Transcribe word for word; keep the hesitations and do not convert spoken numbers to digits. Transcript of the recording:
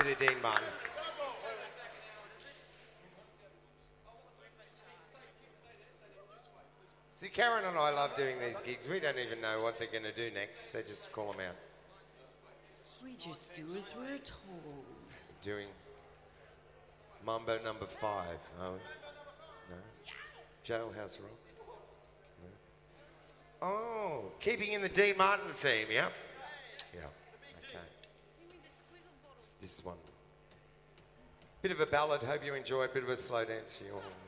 bit of Dean Martin. See, Karen and I love doing these gigs. We don't even know what they're going to do next. They just call them out. We just do as we're told. Doing Mambo number five. Oh, no. Jailhouse Rock. No. Oh, keeping in the Dean Martin theme, yeah? Yeah, okay. This one. Bit of a ballad. Hope you enjoy it. Bit of a slow dance for you all.